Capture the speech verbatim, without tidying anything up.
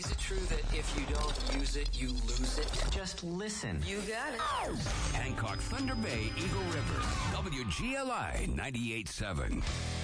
Is it true that if you don't use it, you lose it? Just listen. You got it. Hancock, Thunder Bay, Eagle River, W G L I ninety-eight point seven.